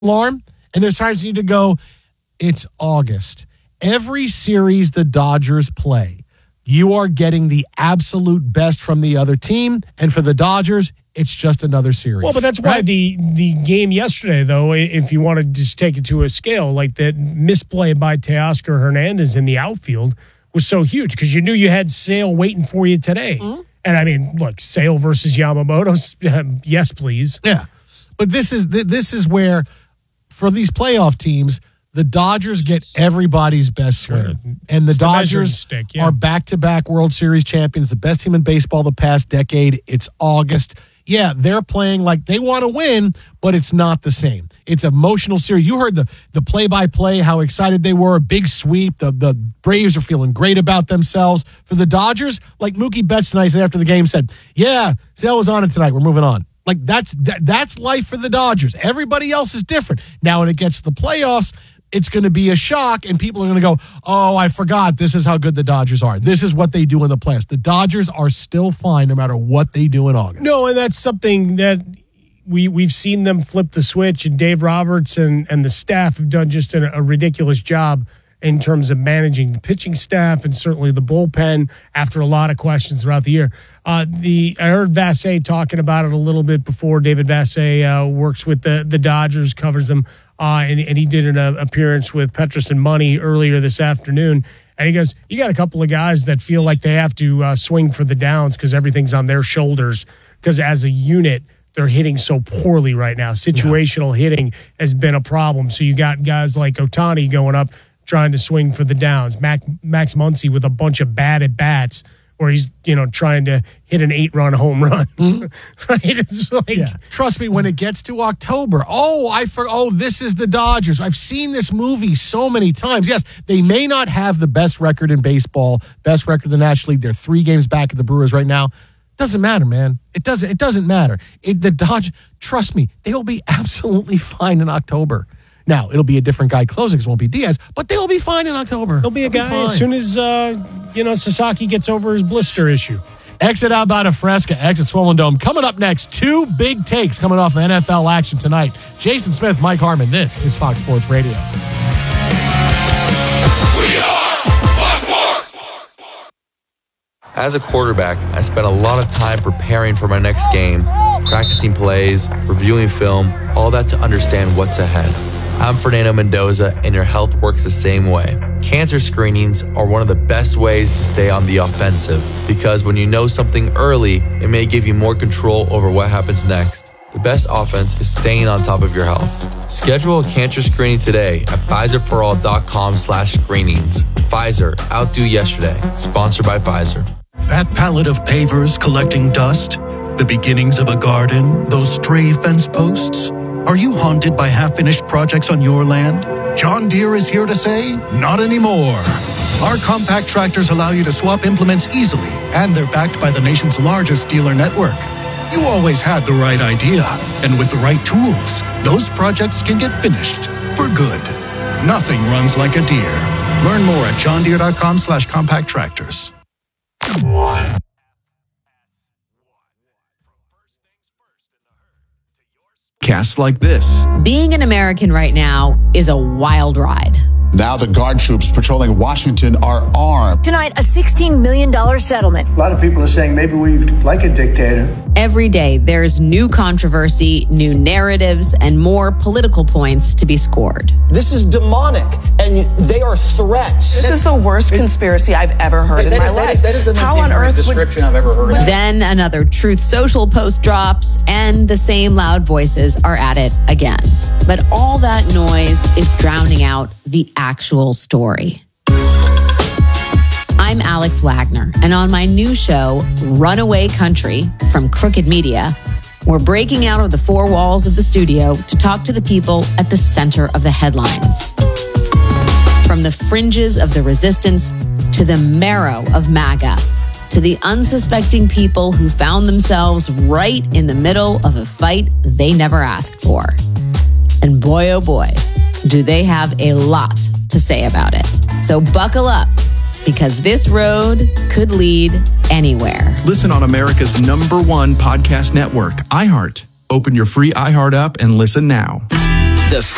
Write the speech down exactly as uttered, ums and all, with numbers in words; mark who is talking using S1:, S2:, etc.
S1: alarm, and there's times you need to go, it's August. Every series the Dodgers play, you are getting the absolute best from the other team, and for the Dodgers, it's just another series.
S2: Well, but that's why
S1: right?
S2: the the game yesterday, though, if you want to just take it to a scale, like that misplay by Teoscar Hernandez in the outfield was so huge because you knew you had Sale waiting for you today. Mm-hmm. And I mean, look, Sale versus Yamamoto, yes, please.
S1: Yeah, but this is this is where, for these playoff teams, the Dodgers get everybody's best swing. Sure. And the
S2: it's
S1: Dodgers
S2: the stick, yeah.
S1: are back-to-back World Series champions, the best team in baseball the past decade. It's August. Yeah, they're playing like they want to win, but it's not the same. It's an emotional series. You heard the the play-by-play, how excited they were, big sweep. The, the Braves are feeling great about themselves. For the Dodgers, like Mookie Betts tonight after the game said, yeah, Sale was on it tonight. We're moving on. Like, that's that, that's life for the Dodgers. Everybody else is different. Now, when it gets to the playoffs, it's going to be a shock, and people are going to go, oh, I forgot. This is how good the Dodgers are. This is what they do in the playoffs. The Dodgers are still fine no matter what they do in August.
S2: No, and that's something that we, we've seen them flip the switch, and Dave Roberts and, and the staff have done just a, a ridiculous job in terms of managing the pitching staff and certainly the bullpen after a lot of questions throughout the year. Uh, the I heard Vassay talking about it a little bit before. David Vassay uh, works with the, the Dodgers, covers them. Uh, and, and he did an uh, appearance with Petrus and Money earlier this afternoon. And he goes, you got a couple of guys that feel like they have to uh, swing for the downs because everything's on their shoulders. Because as a unit, they're hitting so poorly right now. Situational yeah. hitting has been a problem. So you got guys like Ohtani going up, trying to swing for the downs. Mac, Max Muncy with a bunch of bad at-bats where he's, you know, trying to hit an eight-run home run. Mm-hmm. Right? It's like,
S1: yeah. Trust me, when it gets to October, oh, I for oh, this is the Dodgers. I've seen this movie so many times. Yes, they may not have the best record in baseball, best record in the National League. They're three games back at the Brewers right now. Doesn't matter, man. It doesn't. It doesn't matter. It, the Dodgers, trust me, they will be absolutely fine in October. Now, it'll be a different guy closing because it won't be Diaz, but they'll be fine in October.
S2: There'll be a
S1: They'll
S2: guy
S1: be
S2: as soon as, uh, you know, Sasaki gets over his blister issue.
S1: Exit out by Fresca, exit Swollen Dome. Coming up next, two big takes coming off N F L action tonight. Jason Smith, Mike Harmon. This is Fox Sports Radio.
S3: We are Fox Sports.
S4: As a quarterback, I spent a lot of time preparing for my next game, practicing plays, reviewing film, all that to understand what's ahead. I'm Fernando Mendoza, and your health works the same way. Cancer screenings are one of the best ways to stay on the offensive because when you know something early, it may give you more control over what happens next. The best offense is staying on top of your health. Schedule a cancer screening today at Pfizerforall.com slash screenings. Pfizer, outdo yesterday. Sponsored by Pfizer.
S5: That pallet of pavers collecting dust, the beginnings of a garden, those stray fence posts. Are you haunted by half-finished projects on your land? John Deere is here to say, not anymore. Our compact tractors allow you to swap implements easily, and they're backed by the nation's largest dealer network. You always had the right idea, and with the right tools, those projects can get finished for good. Nothing runs like a Deere. Learn more at johndeere.com slash compact tractors.
S6: Casts like this.
S7: Being an American right now is a wild ride.
S8: Now the guard troops patrolling Washington are armed.
S9: Tonight, a sixteen million dollars settlement.
S10: A lot of people are saying maybe we like a dictator.
S7: Every day, there's new controversy, new narratives, and more political points to be scored.
S11: This is demonic, and they are threats.
S12: This is the worst conspiracy I've ever heard
S11: that
S12: in my
S11: is,
S12: life.
S11: That is, that is the most
S12: How on earth
S11: description
S12: would...
S11: I've ever heard of.
S7: Then another Truth Social post drops, and the same loud voices are at it again. But all that noise is drowning out the actual story. I'm Alex Wagner, and on my new show, Runaway Country, from Crooked Media, we're breaking out of the four walls of the studio to talk to the people at the center of the headlines. From the fringes of the resistance to the marrow of MAGA, to the unsuspecting people who found themselves right in the middle of a fight they never asked for. And boy, oh boy, do they have a lot to say about it. So buckle up, because this road could lead anywhere.
S6: Listen on America's number one podcast network, iHeart. Open your free iHeart app and listen now.
S13: The